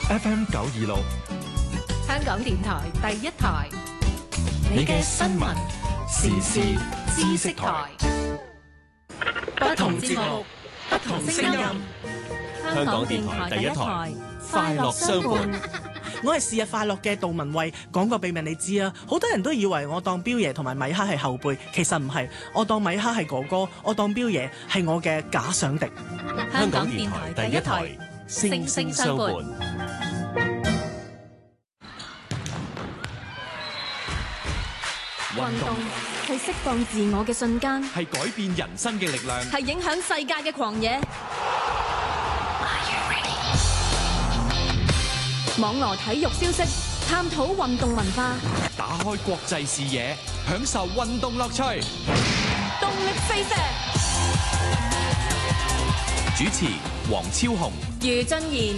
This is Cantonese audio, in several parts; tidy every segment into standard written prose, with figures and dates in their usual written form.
FM 926， 香港電台第一台， 你嘅新聞時事知識台， 不同節目，不同聲音。香港電台第一台，快樂相伴。 我係是日快樂嘅杜文慧，講個秘密你知啊！好多人都以為我當彪爺同埋米哈係後輩，其實唔係，我當米哈係哥哥，我當彪爺係我嘅假想敵。 香港電台第一台，聲聲相伴。 運動係釋放自我嘅瞬間， 係改變人生嘅力量， 係影響世界嘅狂野。網羅體育消息，探討運動文化， 打開國際視野，享受運動樂趣。 動力四射。 主持黃超雄、 余俊賢。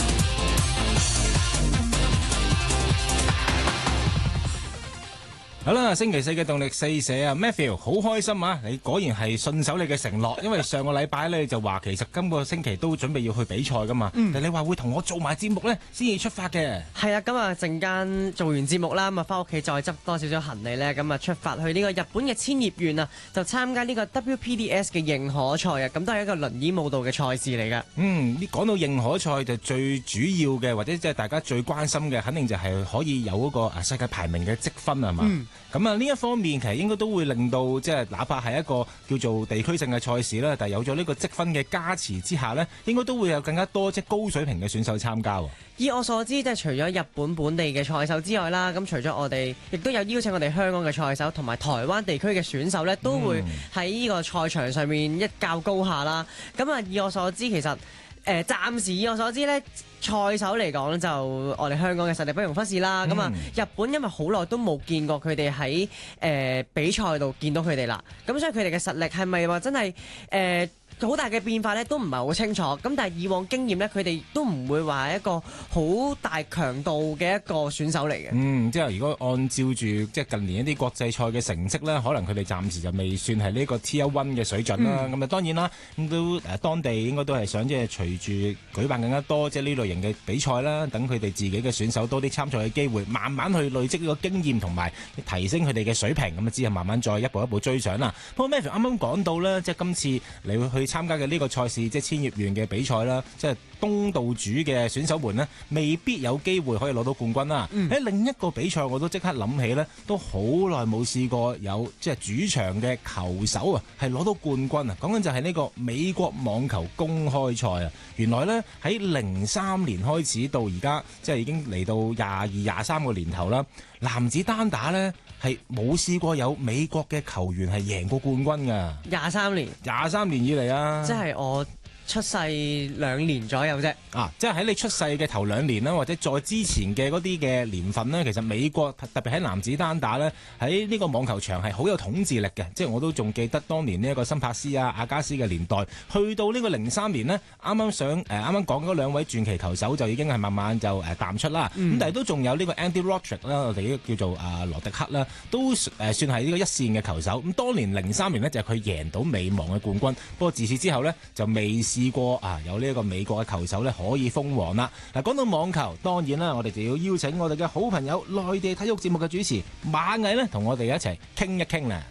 好啦，星期四嘅動力四射啊 ，Matthew 好開心啊！你果然係信守你嘅承諾，因為上個禮拜咧就話其實今個星期都準備要去比賽噶嘛，但你話會同我做埋節目咧先至出發嘅。 係啊，今日陣間做完節目啦，咁啊翻屋企再執多少少行李咧，咁啊出發去呢個日本嘅千葉縣啊，就參加呢個 WPDS 嘅認可賽啊，咁都係一個輪椅舞蹈嘅賽事嚟噶。 講到認可賽就最主要嘅，或者即係大家最關心嘅，肯定就係可以有嗰個世界排名嘅積分係嘛？咁啊呢一方面其實應該都會令到即係哪怕係一個叫做地區性嘅賽事啦，但係有咗呢個積分嘅加持之下呢，應該都會有更加多即係高水平嘅選手參加。 以我所知，即係除咗日本本地嘅賽手之外啦，咁除咗我哋，亦都有邀請我哋香港嘅賽手同埋台灣地區嘅選手呢，都會喺呢個賽場上面一較高下啦。咁啊，以我所知，其實暫時以我所知呢，賽手嚟講就我哋香港嘅實力不容忽視啦。咁啊，日本因為好耐都冇見過佢哋喺比賽度見到佢哋啦，咁所以佢哋嘅實力係咪話真係好大嘅變化咧，都唔係好清楚。咁但係以往經驗咧，佢哋都唔會話係一個好大強度嘅一個選手嚟嘅。 即係如果按照住即係近年一啲國際賽嘅成績咧，可能佢哋暫時就未算係呢個 Tier 1嘅水準啦。咁當然啦，咁都當地應該都係想即係隨住舉辦更加多即係呢類型嘅比賽啦，等佢哋自己嘅選手多啲參賽嘅機會，慢慢去累積呢個經驗同埋提升佢哋嘅水平，咁啊之後慢慢再一步一步追上啦。不過 Matthew 啱啱講到咧，即係今次你會去參加嘅呢個賽事，即係千葉縣嘅比賽啦，即係東道主嘅選手們呢，未必有機會可以攞到冠軍啦。喺另一個比賽，我都即刻諗起呢，都好耐冇試過有即係主場嘅球手啊，係攞到冠軍啊！講緊就係呢個美國網球公開賽啊！原來呢，喺03年開始到而家，即係已經嚟到22、23個年頭啦。男子單打呢，係冇試過有美國嘅球員係贏過冠軍㗎。23年以嚟啊！ 即係我出世2年左右啫。 即係喺你出世嘅頭2年啦，或者再之前嘅嗰啲嘅年份呢，其實美國特別喺男子單打呢，喺呢個網球場係好有統治力嘅。即係我都仲記得當年呢一個辛柏斯啊、阿加斯嘅年代，去到呢個03年呢，啱啱講嗰兩位傳奇球手就已經係慢慢就淡出啦。咁但係都仲有呢個 Andy Roddick 啦，我哋叫做羅迪克啦，都算係呢個一線嘅球手。咁當年03年呢，就係佢贏到美網嘅冠軍，不過自此之後呢，就未試過有呢一個美國嘅球手呢可以封王啦。嗱，講到網球，當然啦，我哋就要邀請我哋嘅好朋友內地體育節目嘅主持馬毅呢，同我哋一齊傾一傾啦。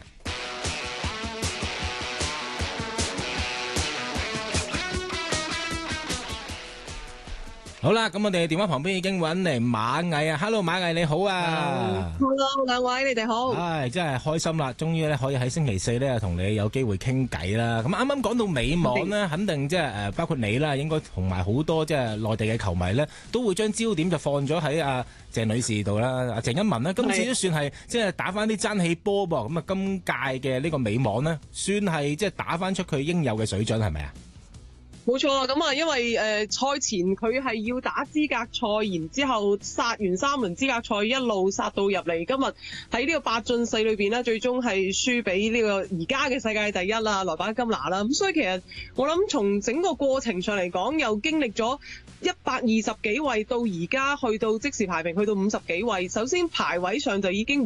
好啦，咁我哋電話旁邊已經揾嚟馬毅啊 ，Hello 馬毅你好啊 ，Hello 兩位你哋好， 真係開心啦，終於咧可以喺星期四咧同你有機會傾偈啦。咁啱啱講到美網呢，肯定即係包括你啦，應該同埋好多即係內地嘅球迷呢，都會將焦點就放咗喺阿鄭女士度啦。阿鄭欽文呢，今次都算係即係打翻啲爭氣波噃。咁啊，今屆嘅呢個美網呢，算係即係打翻出佢應有嘅水準，係咪啊？ 冇錯啊，咁啊，因為賽前佢係要打資格賽，然之後殺完3輪資格賽，一路殺到入嚟。今日喺呢個8進4裏邊呢，最終係輸俾呢個而家嘅世界第一啦，萊巴金拿啦。咁所以其實我諗從整個過程上嚟講，又經歷咗120幾位到而家去到即時排名去到50幾位。首先排位上就已經